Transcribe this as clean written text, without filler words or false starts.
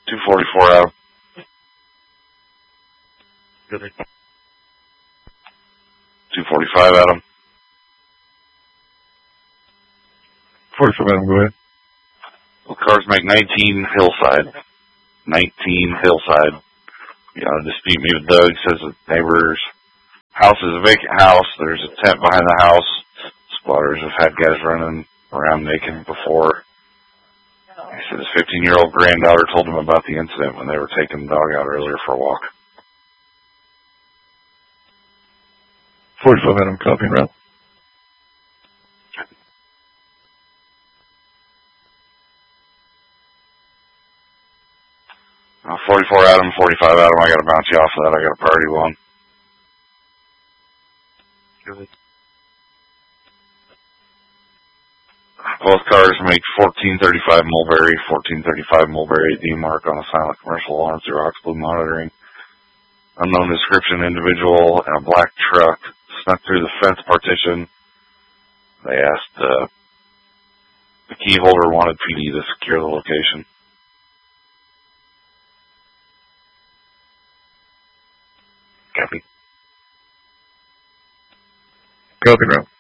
244 Adam. Good. 245 Adam. 45 Adam, go ahead. Well, cars make 19 Hillside. 19 Hillside. You got a dispute me with Doug. Says the neighbor's house is a vacant house. There's a tent behind the house. Squatters have had guys running around naked before. He said his 15-year-old granddaughter told him about the incident when they were taking the dog out earlier for a walk. 45 Adam, copy and route. Uh, 44 Adam, 45 Adam, I gotta bounce you off of that. I got a priority one. Good. Both cars make 1435 Mulberry, 1435 Mulberry D-Mark on a silent commercial alarm through Oxblue monitoring. Unknown description individual in a black truck snuck through the fence partition. They asked the key holder wanted PD to secure the location. Copy. Copy and route.